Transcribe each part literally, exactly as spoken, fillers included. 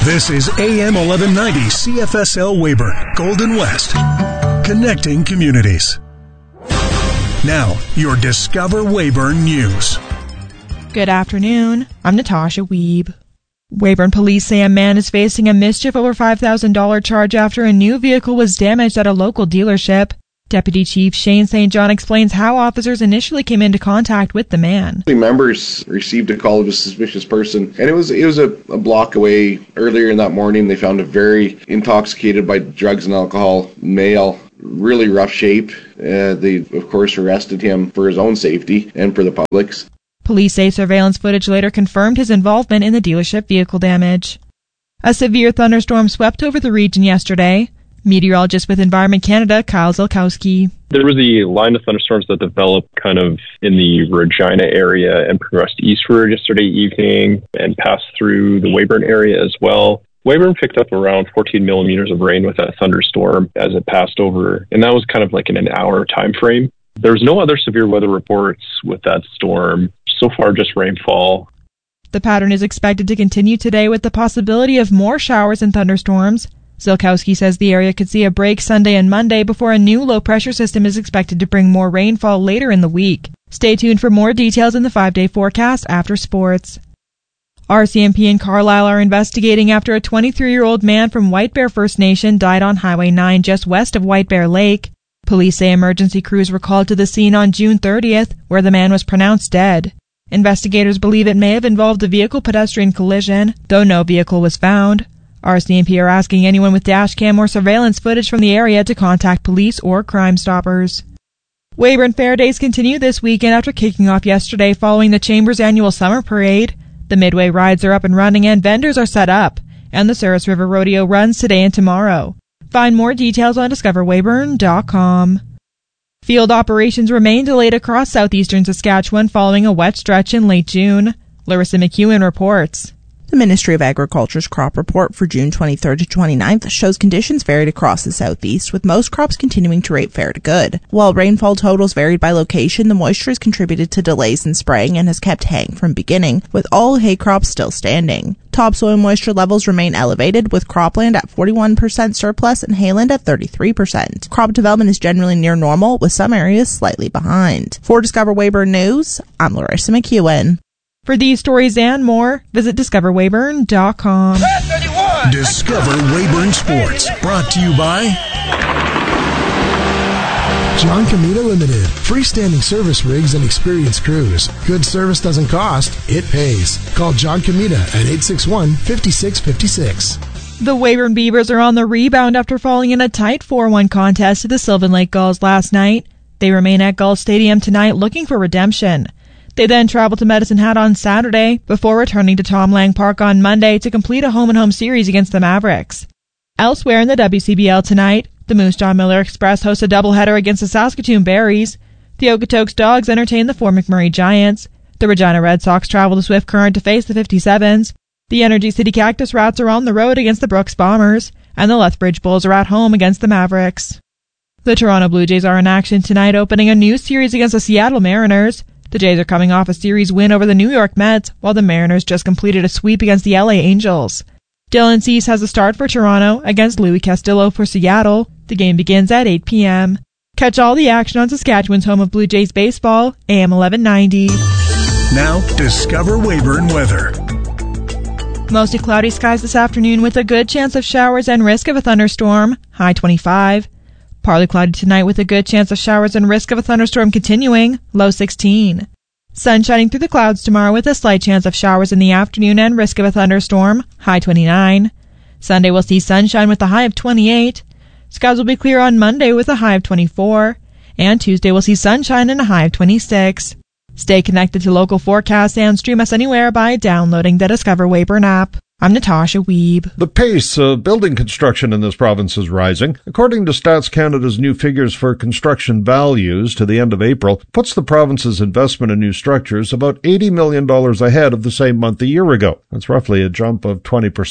This is A M eleven ninety C F S L Weyburn, Golden West, connecting communities. Now, your Discover Weyburn News. Good afternoon. I'm Natasha Wiebe. Weyburn police say a man is facing a mischief over five thousand dollars charge after a new vehicle was damaged at a local dealership. Deputy Chief Shane Saint John explains how officers initially came into contact with the man. The members received a call of a suspicious person, and it was it was a, a block away. Earlier in that morning, they found a very intoxicated by drugs and alcohol male, really rough shape. Uh, they, of course, arrested him for his own safety and for the public's. Police say surveillance footage later confirmed his involvement in the dealership vehicle damage. A severe thunderstorm swept over the region yesterday. Meteorologist with Environment Canada, Kyle Zielkowski. There was a line of thunderstorms that developed kind of in the Regina area and progressed eastward yesterday evening and passed through the Weyburn area as well. Weyburn picked up around fourteen millimeters of rain with that thunderstorm as it passed over, and that was kind of like in an hour time frame. There was no other severe weather reports with that storm. So far, just rainfall. The pattern is expected to continue today with the possibility of more showers and thunderstorms. Zielkowski says the area could see a break Sunday and Monday before a new low-pressure system is expected to bring more rainfall later in the week. Stay tuned for more details in the five-day forecast after sports. R C M P and Carlisle are investigating after a twenty-three-year-old man from White Bear First Nation died on Highway nine just west of White Bear Lake. Police say emergency crews were called to the scene on June thirtieth, where the man was pronounced dead. Investigators believe it may have involved a vehicle-pedestrian collision, though no vehicle was found. R C M P are asking anyone with dashcam or surveillance footage from the area to contact police or Crime Stoppers. Weyburn Fair Days continue this weekend after kicking off yesterday following the Chamber's annual summer parade. The Midway rides are up and running and vendors are set up, and the Souris River Rodeo runs today and tomorrow. Find more details on discover weyburn dot com. Field operations remain delayed across southeastern Saskatchewan following a wet stretch in late June. Larissa McEwen reports. The Ministry of Agriculture's crop report for June twenty-third to twenty-ninth shows conditions varied across the southeast, with most crops continuing to rate fair to good. While rainfall totals varied by location, the moisture has contributed to delays in spraying and has kept haying from beginning, with all hay crops still standing. Topsoil moisture levels remain elevated, with cropland at forty-one percent surplus and hayland at thirty-three percent. Crop development is generally near normal, with some areas slightly behind. For Discover Weyburn News, I'm Larissa McEwen. For these stories and more, visit discover weyburn dot com. Discover Weyburn Sports, brought to you by John Comita Limited. Freestanding service rigs and experienced crews. Good service doesn't cost, it pays. Call John Comita at eight six one, five six five six. The Weyburn Beavers are on the rebound after falling in a tight four one contest to the Sylvan Lake Gulls last night. They remain at Gull Stadium tonight looking for redemption. They then travel to Medicine Hat on Saturday before returning to Tom Lang Park on Monday to complete a home-and-home series against the Mavericks. Elsewhere in the W C B L tonight, the Moose Jaw Miller Express hosts a doubleheader against the Saskatoon Berries. The Okotoks Dogs entertain the Fort McMurray Giants. The Regina Red Sox travel to Swift Current to face the fifty-sevens. The Energy City Cactus Rats are on the road against the Brooks Bombers, and the Lethbridge Bulls are at home against the Mavericks. The Toronto Blue Jays are in action tonight, opening a new series against the Seattle Mariners. The Jays are coming off a series win over the New York Mets, while the Mariners just completed a sweep against the L A Angels. Dylan Cease has a start for Toronto against Louis Castillo for Seattle. The game begins at eight p.m. Catch all the action on Saskatchewan's home of Blue Jays baseball, A M eleven ninety. Now, Discover Weyburn weather. Mostly cloudy skies this afternoon with a good chance of showers and risk of a thunderstorm, high twenty-five. Partly cloudy tonight with a good chance of showers and risk of a thunderstorm continuing, low sixteen. Sun shining through the clouds tomorrow with a slight chance of showers in the afternoon and risk of a thunderstorm, high twenty-nine. Sunday will see sunshine with a high of twenty-eight. Skies will be clear on Monday with a high of twenty-four. And Tuesday will see sunshine and a high of twenty-six. Stay connected to local forecasts and stream us anywhere by downloading the Discover Weyburn app. I'm Natasha Wiebe. The pace of building construction in this province is rising. According to Stats Canada's new figures for construction values to the end of April, puts the province's investment in new structures about eighty million dollars ahead of the same month a year ago. That's roughly a jump of twenty percent.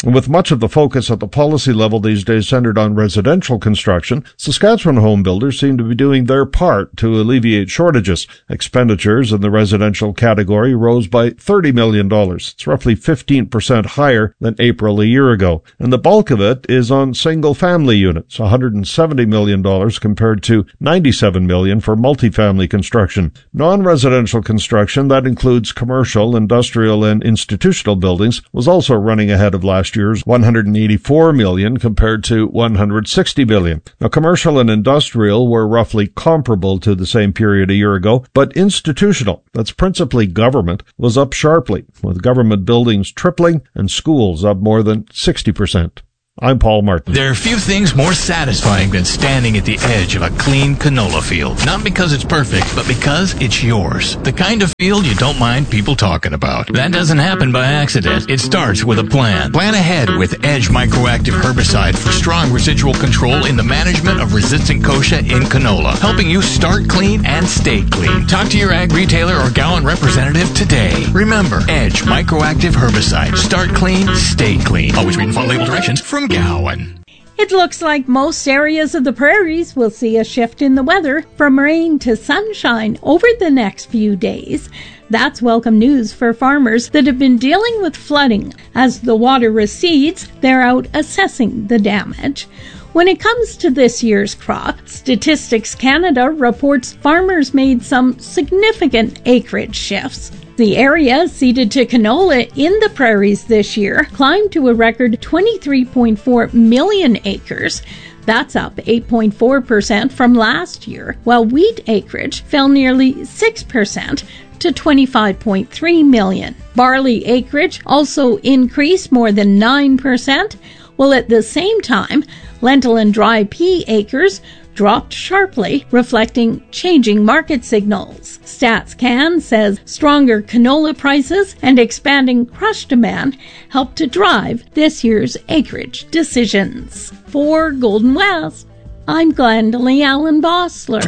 And with much of the focus at the policy level these days centered on residential construction, Saskatchewan home builders seem to be doing their part to alleviate shortages. Expenditures in the residential category rose by thirty million dollars. It's roughly fifteen percent higher than April a year ago. And the bulk of it is on single-family units, one hundred seventy million dollars compared to ninety-seven million dollars for multifamily construction. Non-residential construction, that includes commercial, industrial, and institutional buildings, was also running ahead of last year's one hundred eighty-four million dollars compared to one hundred sixty million dollars. Now, commercial and industrial were roughly comparable to the same period a year ago, but institutional, that's principally government, was up sharply, with government buildings tripling and schools up more than sixty percent. I'm Paul Martin. There are few things more satisfying than standing at the edge of a clean canola field. Not because it's perfect, but because it's yours. The kind of field you don't mind people talking about. That doesn't happen by accident. It starts with a plan. Plan ahead with Edge Microactive Herbicide for strong residual control in the management of resistant kochia in canola, helping you start clean and stay clean. Talk to your ag retailer or Gowan representative today. Remember, Edge Microactive Herbicide. Start clean, stay clean. Always read and follow label directions from Gowan. It looks like most areas of the prairies will see a shift in the weather from rain to sunshine over the next few days. That's welcome news for farmers that have been dealing with flooding. As the water recedes, they're out assessing the damage. When it comes to this year's crop, Statistics Canada reports farmers made some significant acreage shifts. The area ceded to canola in the prairies this year climbed to a record twenty-three point four million acres. That's up eight point four percent from last year, while wheat acreage fell nearly six percent to twenty-five point three million. Barley acreage also increased more than nine percent, while at the same time, lentil and dry pea acres dropped sharply, reflecting changing market signals. StatsCan says stronger canola prices and expanding crush demand helped to drive this year's acreage decisions. For Golden West, I'm Glendalee Allen Bossler.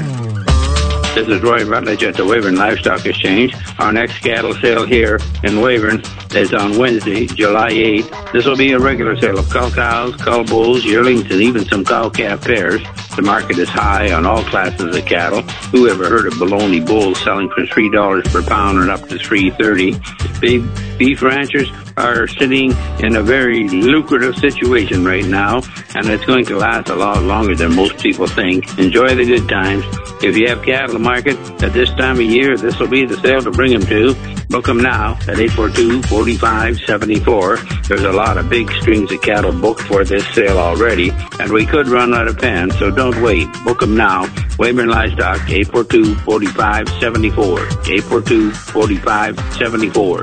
This is Roy Rutledge at the Weyburn Livestock Exchange. Our next cattle sale here in Weyburn is on Wednesday, July eighth. This will be a regular sale of cull cows, cull bulls, yearlings, and even some cow-calf pairs. The market is high on all classes of cattle. Who ever heard of baloney bulls selling for three dollars per pound and up to three dollars and thirty cents? Big beef ranchers are sitting in a very lucrative situation right now, and it's going to last a lot longer than most people think. Enjoy the good times. If you have cattle to market at this time of year, this will be the sale to bring them to. Book them now at eight four two, four five seven four. There's a lot of big strings of cattle booked for this sale already, and we could run out of pens, so don't wait. Book them now. Weyburn Livestock, eight four two, four five seven four. eight four two, four five seven four.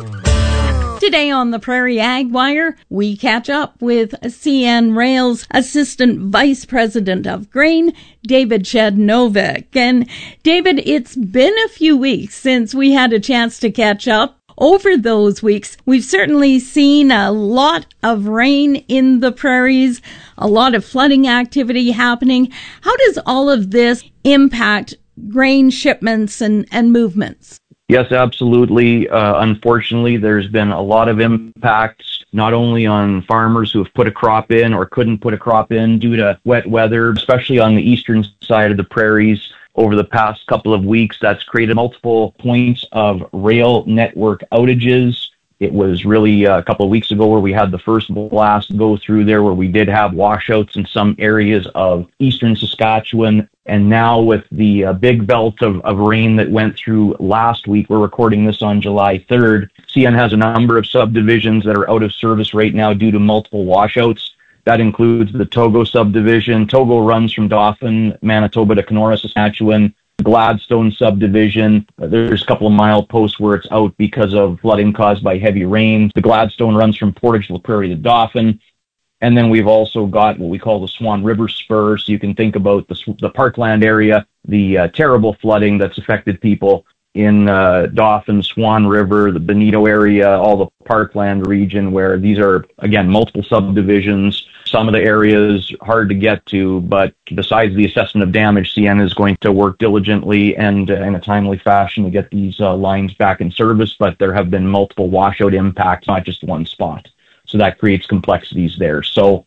Today on the Prairie Ag Wire, we catch up with C N Rail's Assistant Vice President of Grain, David Shednovic. And David, it's been a few weeks since we had a chance to catch up. Over those weeks, we've certainly seen a lot of rain in the prairies, a lot of flooding activity happening. How does all of this impact grain shipments and, and movements? Yes, absolutely. Uh, unfortunately, there's been a lot of impacts, not only on farmers who have put a crop in or couldn't put a crop in due to wet weather, especially on the eastern side of the prairies. Over the past couple of weeks, that's created multiple points of rail network outages. It was really a couple of weeks ago where we had the first blast go through there, where we did have washouts in some areas of eastern Saskatchewan. And now with the uh, big belt of, of rain that went through last week, we're recording this on July third. C N has a number of subdivisions that are out of service right now due to multiple washouts. That includes the Togo subdivision. Togo runs from Dauphin, Manitoba to Kenora, Saskatchewan. Gladstone subdivision, there's a couple of mileposts where it's out because of flooding caused by heavy rain. The Gladstone runs from Portage La Prairie to Dauphin. And then we've also got what we call the Swan River Spur. So you can think about the, the Parkland area, the uh, terrible flooding that's affected people in uh, Dauphin, Swan River, the Benito area, all the Parkland region, where these are, again, multiple subdivisions. Some of the areas hard to get to, but besides the assessment of damage, C N is going to work diligently and uh, in a timely fashion to get these uh, lines back in service, but there have been multiple washout impacts, not just one spot. So that creates complexities there. So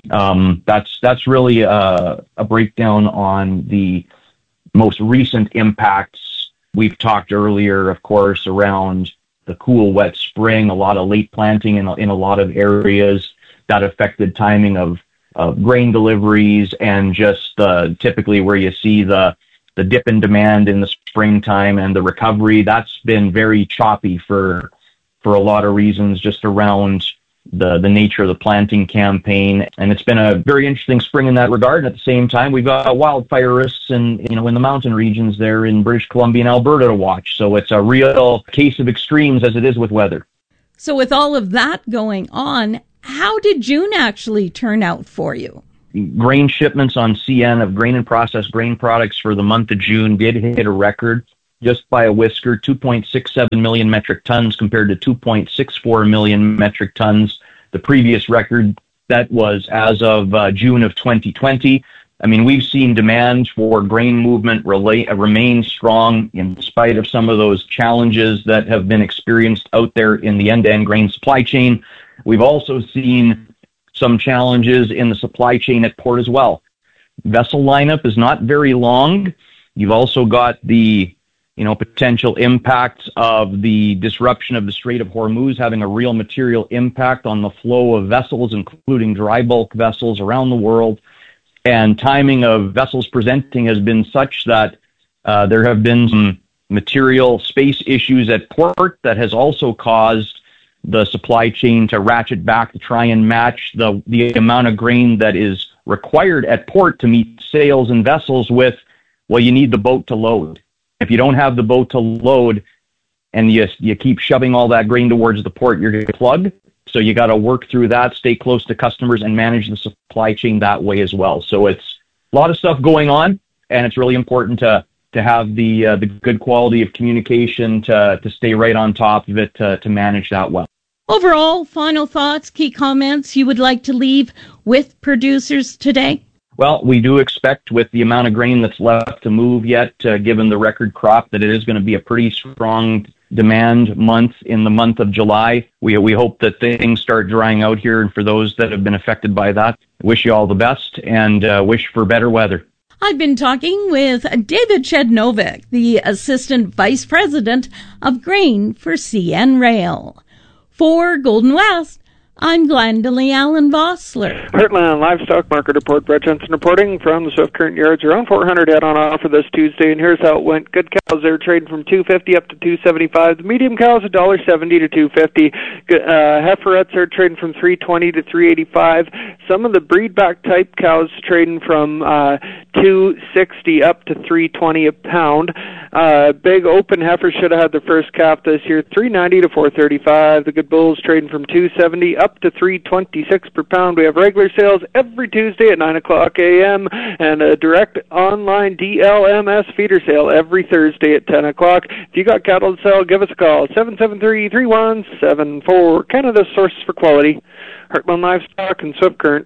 um, that's that's really a, a breakdown on the most recent impacts. We've talked earlier, of course, around the cool, wet spring, a lot of late planting in a, in a lot of areas that affected timing of, of grain deliveries, and just uh, typically where you see the the dip in demand in the springtime and the recovery. That's been very choppy for for a lot of reasons, just around the the nature of the planting campaign. And it's been a very interesting spring in that regard. And at the same time, we've got wildfire risks in, you know, in the mountain regions there in British Columbia and Alberta to watch. So it's a real case of extremes, as it is with weather. So with all of that going on, how did June actually turn out for you? Grain shipments on C N of grain and processed grain products for the month of June did hit a record just by a whisker, two point six seven million metric tons compared to two point six four million metric tons. The previous record, that was as of uh, June of twenty twenty. I mean, we've seen demand for grain movement relate, uh, remain strong in spite of some of those challenges that have been experienced out there in the end-to-end grain supply chain. We've also seen some challenges in the supply chain at port as well. Vessel lineup is not very long. You've also got the you know, potential impacts of the disruption of the Strait of Hormuz having a real material impact on the flow of vessels, including dry bulk vessels around the world. And timing of vessels presenting has been such that uh, there have been some material space issues at port that has also caused the supply chain to ratchet back to try and match the, the amount of grain that is required at port to meet sales and vessels with, well, you need the boat to load. If you don't have the boat to load and you you keep shoving all that grain towards the port, you're going to plug. So you got to work through that, stay close to customers, and manage the supply chain that way as well. So it's a lot of stuff going on, and it's really important to to have the uh, the good quality of communication to to stay right on top of it to, to manage that well. Overall, final thoughts, key comments you would like to leave with producers today? Well, we do expect, with the amount of grain that's left to move yet, uh, given the record crop, that it is going to be a pretty strong demand month in the month of July. We we hope that things start drying out here, and for those that have been affected by that, wish you all the best and uh, wish for better weather. I've been talking with David Chednovic, the Assistant Vice President of Grain for C N Rail. For Golden West, I'm Glendalee Allen Vossler. Heartland Livestock Market Report. Brett Jensen reporting from the Swift Current Yards. Around four hundred head on offer this Tuesday, and here's how it went. Good cows, they're trading from two fifty up to two seventy-five. The medium cows, one dollar seventy to two fifty. Uh, heiferettes are trading from three twenty to three eighty-five. Some of the breedback type cows trading from uh, two sixty up to three twenty a pound. Uh, big open heifers should have had their first calf this year, three ninety to four thirty-five. The good bulls trading from two seventy up to three twenty-six per pound. We have regular sales every Tuesday at nine o'clock a.m. and a direct online D L M S feeder sale every Thursday at ten o'clock. If you got cattle to sell, give us a call, seven seven three, three one seven four. Canada's source for quality. Heartland Livestock and Swift Current.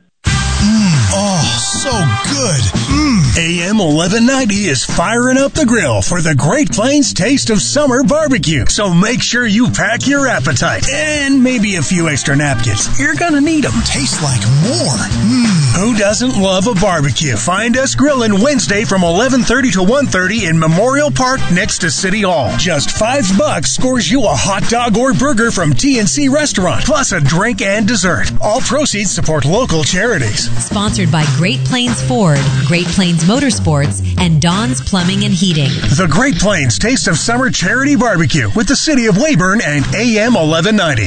Mm, oh, so good. Mm. A M eleven ninety is firing up the grill for the Great Plains taste of summer barbecue. So make sure you pack your appetite and maybe a few extra napkins. You're gonna need them. Tastes like more. Mm. Who doesn't love a barbecue? Find us grilling Wednesday from eleven thirty to one thirty in Memorial Park next to City Hall. Just five bucks scores you a hot dog or burger from T and C Restaurant, plus a drink and dessert. All proceeds support local charities. Sponsored by Great Plains Ford, Great Plains Motorsports, and Don's Plumbing and Heating. The Great Plains Taste of Summer Charity Barbecue with the City of Weyburn and A M eleven ninety.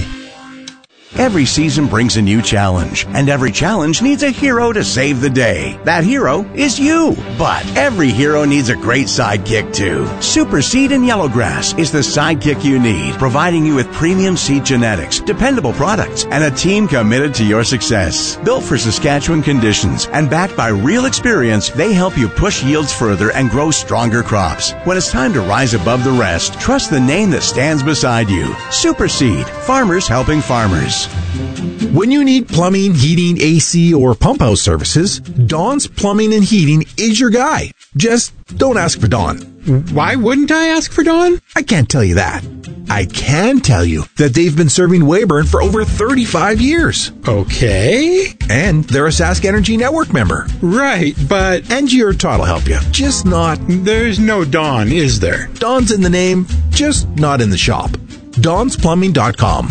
Every season brings a new challenge, and every challenge needs a hero to save the day. That hero is you. But every hero needs a great sidekick too. Super Seed and Yellowgrass is the sidekick you need, providing you with premium seed genetics, dependable products, and a team committed to your success. Built for Saskatchewan conditions and backed by real experience, they help you push yields further and grow stronger crops. When it's time to rise above the rest, trust the name that stands beside you. Super Seed, farmers helping farmers. When you need plumbing, heating, A C, or pump house services, Don's Plumbing and Heating is your guy. Just don't ask for Don. Why wouldn't I ask for Don? I can't tell you that. I can tell you that they've been serving Weyburn for over thirty-five years. Okay. And they're a Sask Energy Network member. Right, but... Angie or Todd will help you. Just not... There's no Dawn, is there? Dawn's in the name, just not in the shop. Dawn's Plumbing dot com.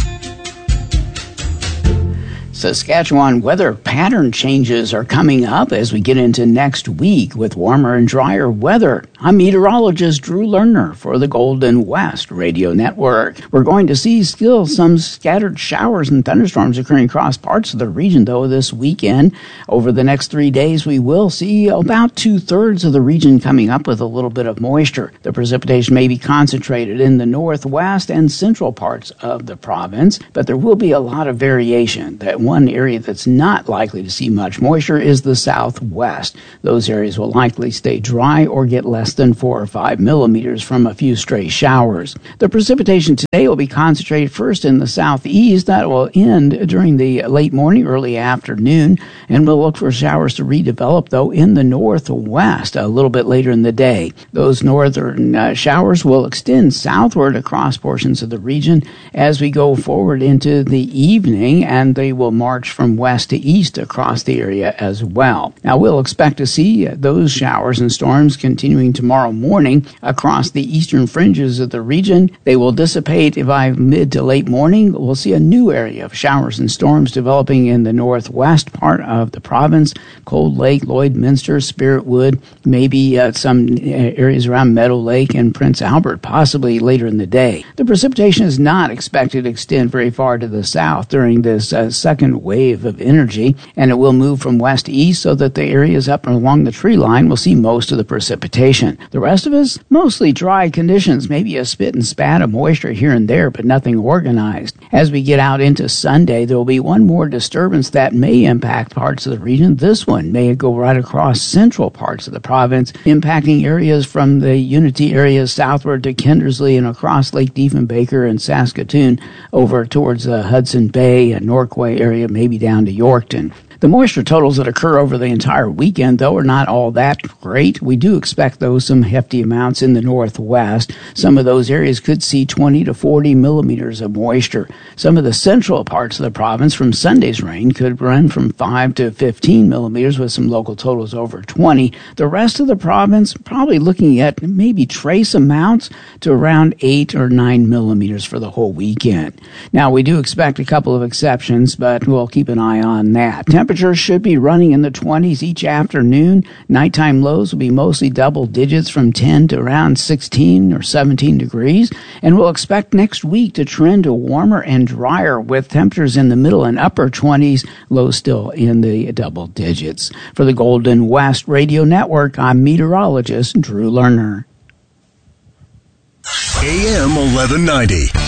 Saskatchewan weather pattern changes are coming up as we get into next week with warmer and drier weather. I'm meteorologist Drew Lerner for the Golden West Radio Network. We're going to see still some scattered showers and thunderstorms occurring across parts of the region, though, this weekend. Over the next three days, we will see about two-thirds of the region coming up with a little bit of moisture. The precipitation may be concentrated in the northwest and central parts of the province, but there will be a lot of variation. That one area that's not likely to see much moisture is the southwest. Those areas will likely stay dry or get less than four or five millimeters from a few stray showers. The precipitation today will be concentrated first in the southeast. That will end during the late morning, early afternoon, and we'll look for showers to redevelop, though, in the northwest a little bit later in the day. Those northern uh, showers will extend southward across portions of the region as we go forward into the evening, and they will march from west to east across the area as well. Now, we'll expect to see those showers and storms continuing tomorrow morning across the eastern fringes of the region. They will dissipate by mid to late morning. We'll see a new area of showers and storms developing in the northwest part of the province. Cold Lake, Lloydminster, Spiritwood, maybe uh, some areas around Meadow Lake and Prince Albert, possibly later in the day. The precipitation is not expected to extend very far to the south during this uh, second wave of energy, and it will move from west to east so that the areas up and along the tree line will see most of the precipitation. The rest of us, mostly dry conditions, maybe a spit and spat of moisture here and there, but nothing organized. As we get out into Sunday, there will be one more disturbance that may impact parts of the region. This one may go right across central parts of the province, impacting areas from the Unity area southward to Kindersley and across Lake Diefenbaker and Saskatoon over towards the Hudson Bay and Norquay area, maybe down to Yorkton. The moisture totals that occur over the entire weekend, though, are not all that great. We do expect, though, some hefty amounts in the northwest. Some of those areas could see twenty to forty millimeters of moisture. Some of the central parts of the province from Sunday's rain could run from five to fifteen millimeters with some local totals over twenty. The rest of the province probably looking at maybe trace amounts to around eight or nine millimeters for the whole weekend. Now, we do expect a couple of exceptions, but we'll keep an eye on that. Temperatures should be running in the twenties each afternoon. Nighttime lows will be mostly double digits from ten to around sixteen or seventeen degrees. And we'll expect next week to trend to warmer and drier with temperatures in the middle and upper twenties, lows still in the double digits. For the Golden West Radio Network, I'm meteorologist Drew Lerner. A M eleven ninety,